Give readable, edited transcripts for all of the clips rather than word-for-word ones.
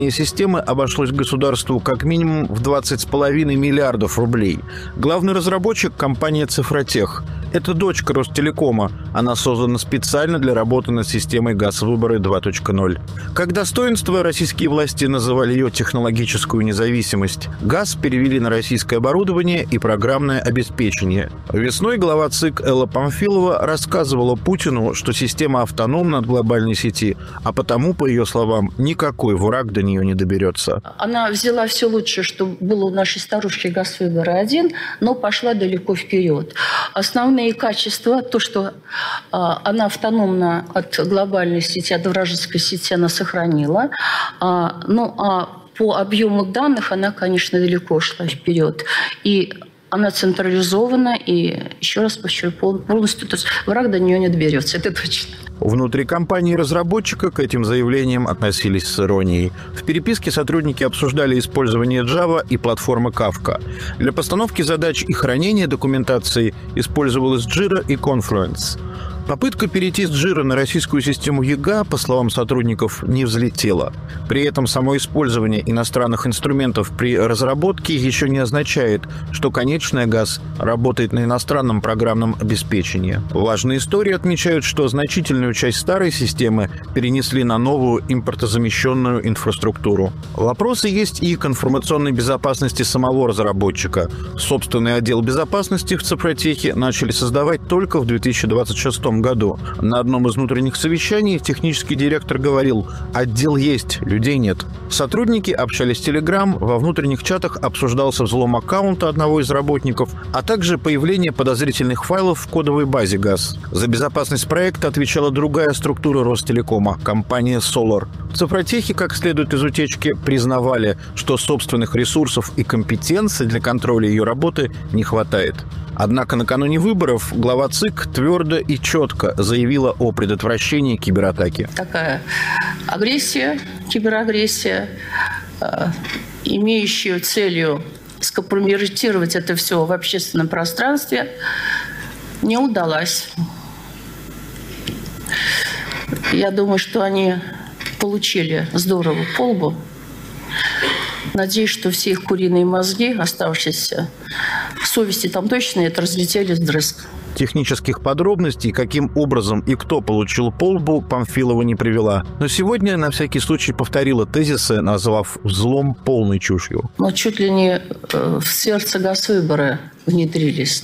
Системы обошлось государству как минимум в 20,5 миллиардов рублей. Главный разработчик – компания «Цифротех». Это дочка Ростелекома. Она создана специально для работы над системой «Газвыборы 2.0». Как достоинство российские власти называли ее технологическую независимость. Газ перевели на российское оборудование и программное обеспечение. Весной глава ЦИК Элла Памфилова рассказывала Путину, что система автономна от глобальной сети, а потому, по ее словам, никакой враг до нее не доберется. Она взяла все лучшее, что было у нашей старушки «Газвыборы-1», но пошла далеко вперед. Основные качества, то, что она автономна от глобальной сети, от вражеской сети она сохранила. По объему данных она, конечно, далеко шла вперед. И она централизована, и, еще раз подчеркну, полностью, то есть враг до нее не доберется, это точно. Внутри компании-разработчика к этим заявлениям относились с иронией. В переписке сотрудники обсуждали использование Java и платформы Kafka. Для постановки задач и хранения документации использовалась Jira и Confluence. Попытка перейти с Jira на российскую систему ЕГА, по словам сотрудников, не взлетела. При этом само использование иностранных инструментов при разработке еще не означает, что конечная ГАЗ работает на иностранном программном обеспечении. Важные истории отмечают, что значительную часть старой системы перенесли на новую импортозамещенную инфраструктуру. Вопросы есть и к информационной безопасности самого разработчика. Собственный отдел безопасности в Цифротехе начали создавать только в 2026 году. На одном из внутренних совещаний технический директор говорил: «Отдел есть, людей нет». Сотрудники общались в Telegram, во внутренних чатах обсуждался взлом аккаунта одного из работников, а также появление подозрительных файлов в кодовой базе ГАЗ. За безопасность проекта отвечала другая структура Ростелекома – компания Solar. В Цифротехе, как следует из утечки, признавали, что собственных ресурсов и компетенций для контроля ее работы не хватает. Однако накануне выборов глава ЦИК твердо и четко заявила о предотвращении кибератаки. Такая агрессия, киберагрессия, имеющая целью скомпрометировать это все в общественном пространстве, не удалась. Я думаю, что они получили здорово по лбу. Надеюсь, что все их куриные мозги, оставшиеся в совести, там точно это разлетелись вдрызг. Технических подробностей, каким образом и кто получил по лбу, Памфилова не привела. Но сегодня на всякий случай повторила тезисы, назвав взлом полной чушью. Но чуть ли не в сердце Газвыборы внедрились.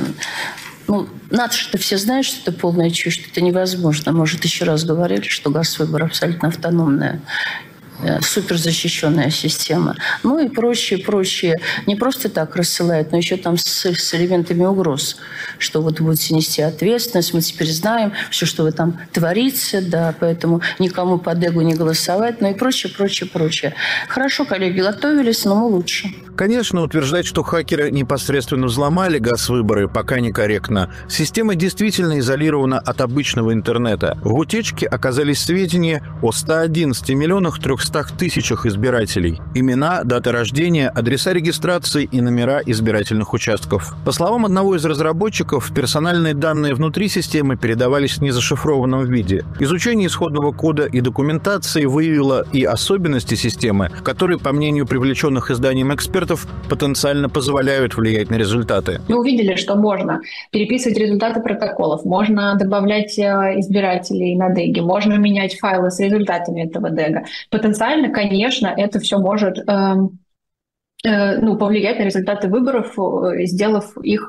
Надо, что все знают, что это полная чушь, что это невозможно. Может, еще раз говорили, что Газвыборы абсолютно автономная, суперзащищенная система. И прочее. Не просто так рассылают, но еще там с элементами угроз, что вот будете нести ответственность, мы теперь знаем все, что вы там творите, да, поэтому никому под эго не голосовать, и прочее. Хорошо, коллеги, готовились, но мы лучше. Конечно, утверждать, что хакеры непосредственно взломали Газвыборы, пока некорректно. Система действительно изолирована от обычного интернета. В утечке оказались сведения о 111 миллионах 300 тысячах избирателей. Имена, даты рождения, адреса регистрации и номера избирательных участков. По словам одного из разработчиков, персональные данные внутри системы передавались в незашифрованном виде. Изучение исходного кода и документации выявило и особенности системы, которые, по мнению привлеченных изданием экспертов, потенциально позволяют влиять на результаты. Мы увидели, что можно переписывать результаты протоколов, можно добавлять избирателей на деге, можно менять файлы с результатами этого дега. Потенциально, конечно, это все может повлиять на результаты выборов, сделав их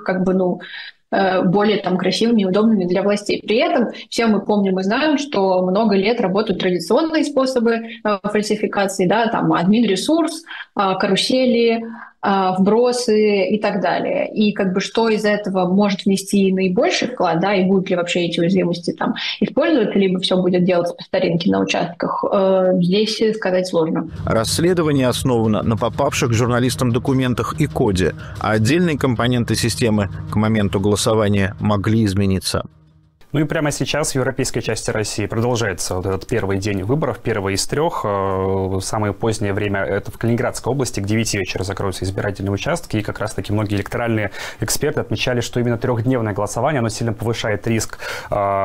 более красивыми и удобными для властей. При этом все мы помним и знаем, что много лет работают традиционные способы фальсификации, админ-ресурс, карусели, вбросы и так далее. И что из этого может внести наибольший вклад, и будут ли вообще эти уязвимости использовать, либо все будет делаться по старинке на участках, здесь сказать сложно. Расследование основано на попавших журналистам документах и коде, а отдельные компоненты системы к моменту голосования могли измениться. И прямо сейчас в европейской части России продолжается вот этот первый день выборов, первый из трех. Самое позднее время это в Калининградской области, к 9 вечера закроются избирательные участки. И как раз-таки многие электоральные эксперты отмечали, что именно трехдневное голосование, оно сильно повышает риск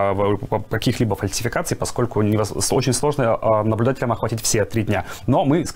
каких-либо фальсификаций, поскольку очень сложно наблюдателям охватить все 3 дня. Но мы,